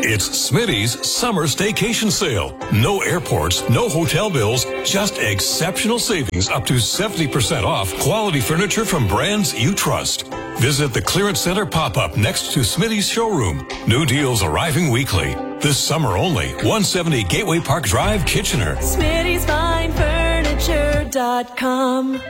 It's Smitty's summer staycation sale. No airports, no hotel bills, just exceptional savings up to 70% off quality furniture from brands you trust. Visit the Clearance Center pop-up next to Smitty's showroom. New deals arriving weekly. This summer only. 170 Gateway Park Drive, Kitchener. Smitty'sFineFurniture.com.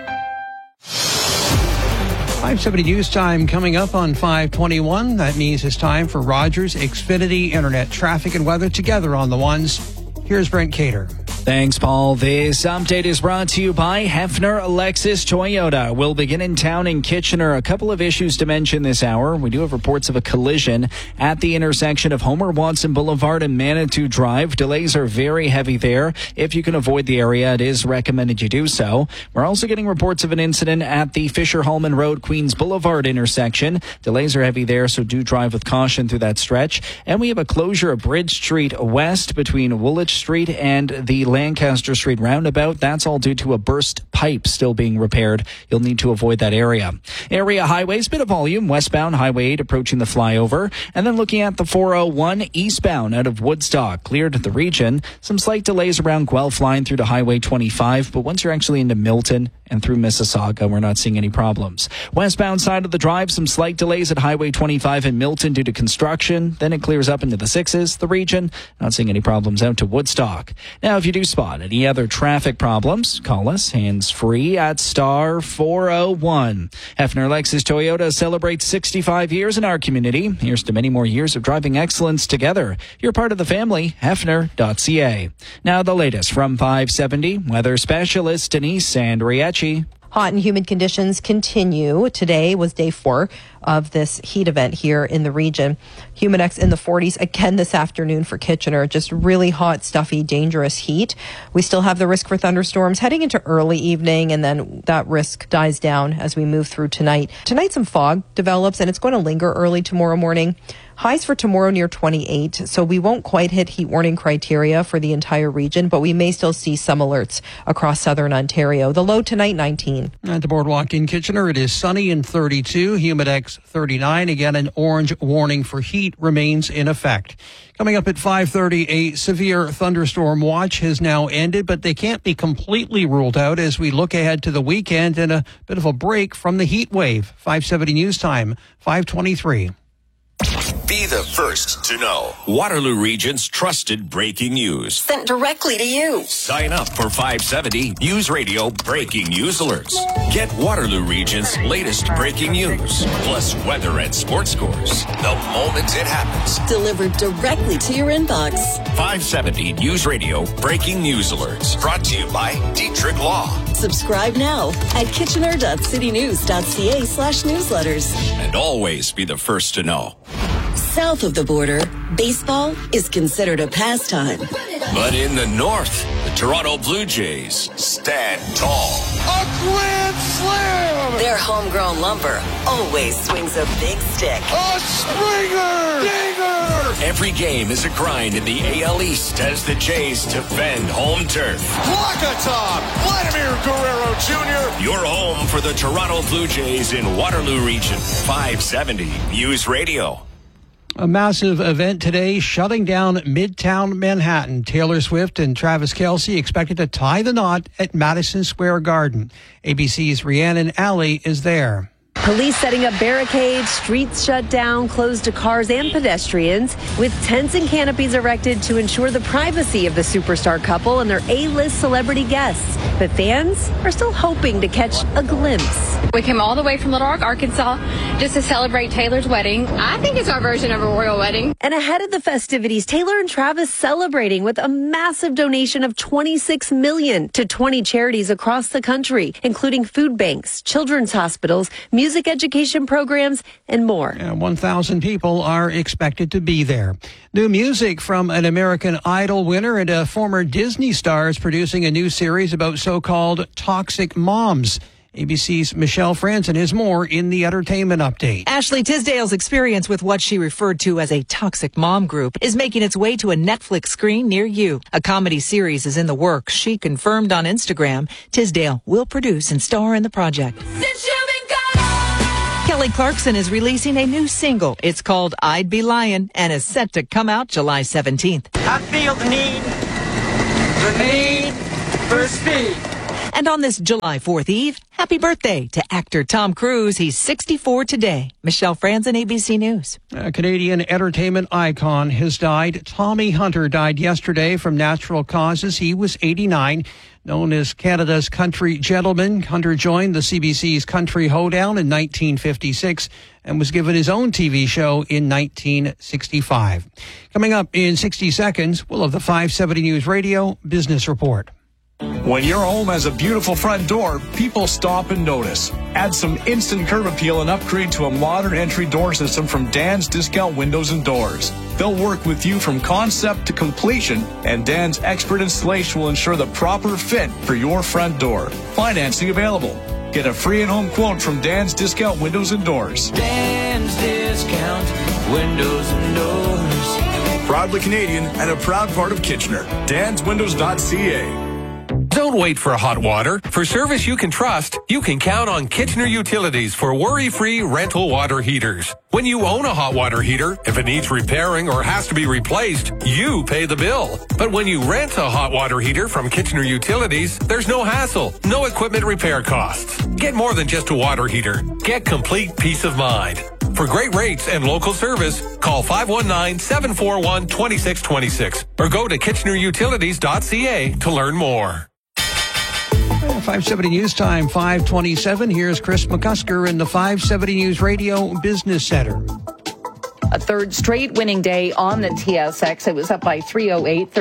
570 News Time coming up on 521. That means it's time for Rogers Xfinity Internet traffic and weather together on the ones. Here's Brent Cater. Thanks, Paul. This update is brought to you by Hefner Lexus Toyota. We'll begin in town in Kitchener. A couple of issues to mention this hour. We do have reports of a collision at the intersection of Homer Watson Boulevard and Manitou Drive. Delays are very heavy there. If you can avoid the area, it is recommended you do so. We're also getting reports of an incident at the Fisher-Hallman Road Queens Boulevard intersection. Delays are heavy there, so do drive with caution through that stretch. And we have a closure of Bridge Street West between Woolwich Street and the Lancaster Street roundabout. That's all due to a burst pipe still being repaired. You'll need to avoid that area. Area highways, bit of volume. Westbound Highway 8 approaching the flyover. And then looking at the 401 eastbound out of Woodstock. Cleared the region. Some slight delays around Guelph line through to Highway 25. But once you're actually into Milton and through Mississauga, we're not seeing any problems. Westbound side of the drive, some slight delays at Highway 25 in Milton due to construction. Then it clears up into the 6s, the region. Not seeing any problems out to Woodstock. Now, if you do spot any other traffic problems, call us hands-free at star 401. Hefner Lexus Toyota celebrates 65 years in our community. Here's to many more years of driving excellence together. You're part of the family, Hefner.ca. Now the latest from 570, weather specialist Denise Andriecci. Hot and humid conditions continue. Today was day 4 of this heat event here in the region. Humidex in the 40s again this afternoon for Kitchener. Just really hot, stuffy, dangerous heat. We still have the risk for thunderstorms heading into early evening, and then that risk dies down as we move through tonight. Tonight some fog develops, and it's going to linger early tomorrow morning. Highs for tomorrow near 28, so we won't quite hit heat warning criteria for the entire region, but we may still see some alerts across southern Ontario. The low tonight, 19. At the Boardwalk in Kitchener, it is sunny and 32, Humidex 39. Again, an orange warning for heat remains in effect. Coming up at 5:30, a severe thunderstorm watch has now ended, but they can't be completely ruled out as we look ahead to the weekend and a bit of a break from the heat wave. 570 News Time, 523. Be the first to know. Waterloo Region's trusted breaking news. Sent directly to you. Sign up for 570 News Radio Breaking News Alerts. Get Waterloo Region's latest breaking news, plus weather and sports scores, the moment it happens. Delivered directly to your inbox. 570 News Radio Breaking News Alerts. Brought to you by Dietrich Law. Subscribe now at kitchener.citynews.ca/newsletters. And always be the first to know. South of the border, baseball is considered a pastime. But in the north, the Toronto Blue Jays stand tall. A grand slam! Their homegrown lumber always swings a big stick. A Springer! Dinger! Every game is a grind in the AL East as the Jays defend home turf. Wakatop! Vladimir Guerrero Jr. Your home for the Toronto Blue Jays in Waterloo Region. 570 News Radio. A massive event today shutting down Midtown Manhattan. Taylor Swift and Travis Kelce expected to tie the knot at Madison Square Garden. ABC's Rhiannon Alley is there. Police setting up barricades, streets shut down, closed to cars and pedestrians, with tents and canopies erected to ensure the privacy of the superstar couple and their A-list celebrity guests. But fans are still hoping to catch a glimpse. We came all the way from Little Rock, Arkansas, just to celebrate Taylor's wedding. I think it's our version of a royal wedding. And ahead of the festivities, Taylor and Travis celebrating with a massive donation of $26 million to 20 charities across the country, including food banks, children's hospitals, music education programs, and more. 1,000 people are expected to be there. New music from an American Idol winner and a former Disney star is producing a new series about so-called toxic moms. ABC's Michelle Franzen has more in the entertainment update. Ashley Tisdale's experience with what she referred to as a toxic mom group is making its way to a Netflix screen near you. A comedy series is in the works. She confirmed on Instagram Tisdale will produce and star in the project. Kelly Kelly Clarkson is releasing a new single. It's called I'd Be Lying and is set to come out July 17th. I feel the need for speed. And on this July 4th Eve, happy birthday to actor Tom Cruise. He's 64 today. Michelle Franzen, ABC News. A Canadian entertainment icon has died. Tommy Hunter died yesterday from natural causes. He was 89. Known as Canada's country gentleman, Hunter joined the CBC's Country Hoedown in 1956 and was given his own TV show in 1965. Coming up in 60 seconds, we'll have the 570 News Radio Business Report. When your home has a beautiful front door, people stop and notice. Add some instant curb appeal and upgrade to a modern entry door system from Dan's Discount Windows and Doors. They'll work with you from concept to completion, and Dan's expert installation will ensure the proper fit for your front door. Financing available. Get a free in-home quote from Dan's Discount Windows and Doors. Dan's Discount Windows and Doors. Proudly Canadian and a proud part of Kitchener. DansWindows.ca. Don't wait for hot water. For service you can trust, you can count on Kitchener Utilities for worry-free rental water heaters. When you own a hot water heater, if it needs repairing or has to be replaced, you pay the bill. But when you rent a hot water heater from Kitchener Utilities, there's no hassle, no equipment repair costs. Get more than just a water heater. Get complete peace of mind. For great rates and local service, call 519-741-2626 or go to kitchenerutilities.ca to learn more. 570 News Time, 5:27. Here's Chris McCusker in the 570 News Radio Business Center. A third straight winning day on the TSX. It was up by 308,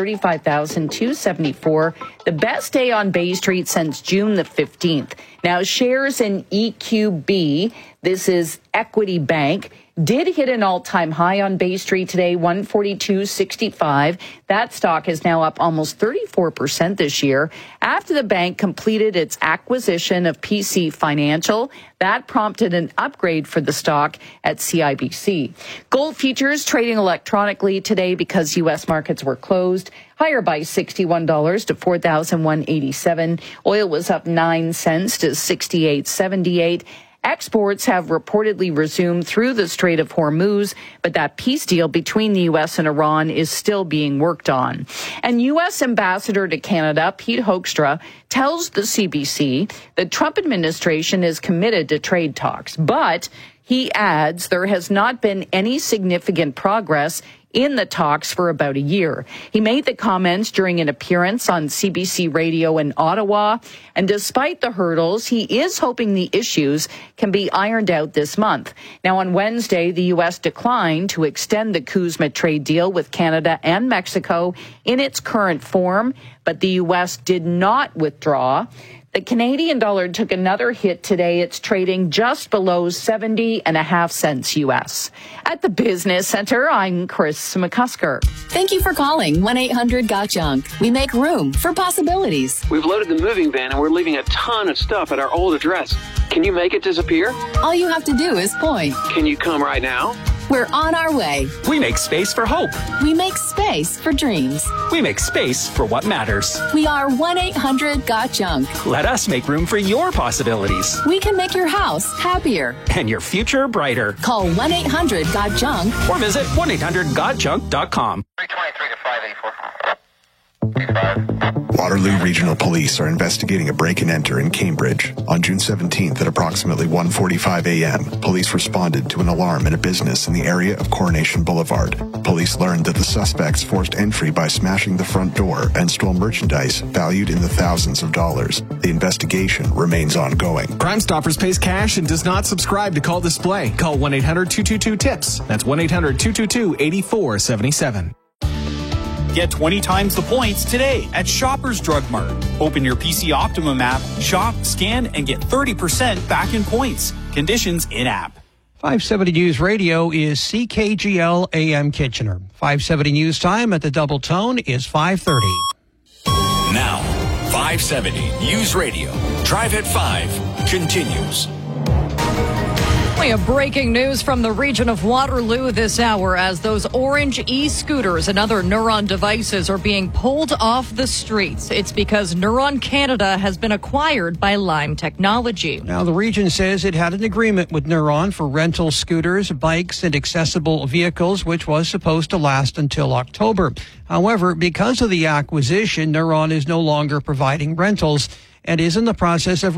35,274. The best day on Bay Street since June the 15th. Now, shares in EQB, this is Equity Bank, did hit an all-time high on Bay Street today, 142.65. That stock is now up almost 34% this year after the bank completed its acquisition of PC Financial. That prompted an upgrade for the stock at CIBC. Gold futures trading electronically today because U.S. markets were closed, higher by $61 to $4,187. Oil was up 9 cents to $68.78. Exports have reportedly resumed through the Strait of Hormuz, but that peace deal between the U.S. and Iran is still being worked on. And U.S. Ambassador to Canada, Pete Hoekstra, tells the CBC the Trump administration is committed to trade talks, but he adds there has not been any significant progress in the talks for about a year. He made the comments during an appearance on CBC Radio in Ottawa, and despite the hurdles, he is hoping the issues can be ironed out this month. Now, on Wednesday, the U.S. declined to extend the CUSMA trade deal with Canada and Mexico in its current form, but the U.S. did not withdraw. The Canadian dollar took another hit today. It's trading just below 70.5 cents U.S. At the Business Center, I'm Chris McCusker. Thank you for calling 1-800-GOT-JUNK. We make room for possibilities. We've loaded the moving van and we're leaving a ton of stuff at our old address. Can you make it disappear? All you have to do is point. Can you come right now? We're on our way. We make space for hope. We make space for dreams. We make space for what matters. We are 1-800-GOT-JUNK. Let us make room for your possibilities. We can make your house happier. And your future brighter. Call 1-800-GOT-JUNK. Or visit 1-800-GOT-JUNK.com. 323 to 584. Waterloo Regional Police are investigating a break-and-enter in Cambridge. On June 17th at approximately 1:45 a.m., police responded to an alarm in a business in the area of Coronation Boulevard. Police learned that the suspects forced entry by smashing the front door and stole merchandise valued in the thousands of dollars. The investigation remains ongoing. Crime Stoppers pays cash and does not subscribe to Call Display. Call 1-800-222-TIPS. That's 1-800-222-8477. Get 20 times the points today at Shoppers Drug Mart. Open your PC Optimum app, shop, scan, and get 30% back in points. Conditions in-app. 570 News Radio is CKGL AM Kitchener. 570 News Time at the Double Tone is 5:30. Now, 570 News Radio. Drive at 5 continues. We have breaking news from the region of Waterloo this hour as those orange e-scooters and other Neuron devices are being pulled off the streets. It's because Neuron Canada has been acquired by Lime Technology. Now, the region says it had an agreement with Neuron for rental scooters, bikes, and accessible vehicles, which was supposed to last until October. However, because of the acquisition, Neuron is no longer providing rentals and is in the process of